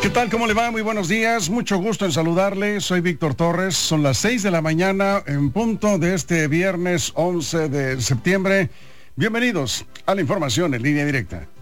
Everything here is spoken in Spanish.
¿Qué tal? ¿Cómo le va? Muy buenos días. Mucho gusto en saludarle. Soy Víctor Torres. Son las 6 de la mañana en punto de este viernes 11 de septiembre. Bienvenidos a la información en línea directa.